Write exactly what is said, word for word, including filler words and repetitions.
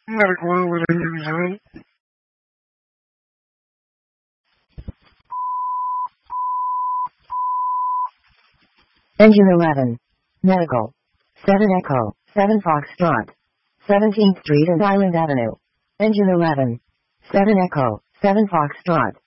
Medical usually. Engine eleven. Medical. seven Echo, seven Foxtrot. seventeenth Street and Island Avenue. Engine eleven. seven Echo, seven Foxtrot.